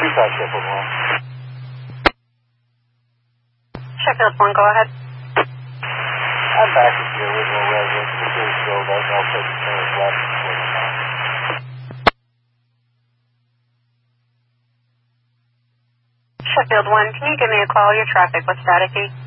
Sheffield 1. Sheffield 1, go ahead. I'm back at the original residence. The computer's still there. I'll take the turn left before the night. Sheffield 1, can you give me a call? Your traffic was staticky.